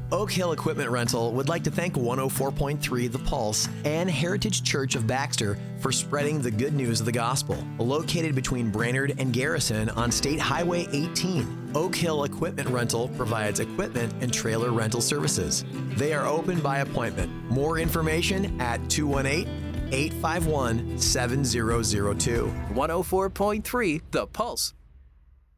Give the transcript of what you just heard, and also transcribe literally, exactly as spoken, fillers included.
Oak Hill Equipment Rental would like to thank one oh four point three The Pulse and Heritage Church of Baxter for spreading the good news of the gospel. Located between Brainerd and Garrison on State Highway eighteen, Oak Hill Equipment Rental provides equipment and trailer rental services. They are open by appointment. More information at two one eight, eight five one, seven zero zero two. one oh four point three The Pulse.